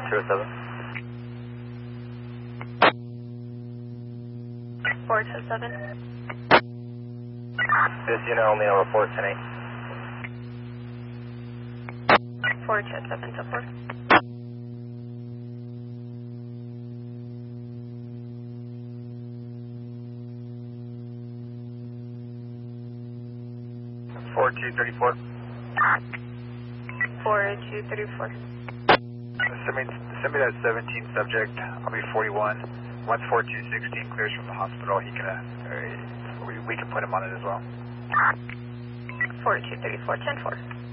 4207. 427. This unit only on report 10-8. 427 to 4. 4234. 4234. Send me that 17 subject. I'll be 41. Once 4216 clears from the hospital, he can, we can put him on it as well. 4234, 10-4.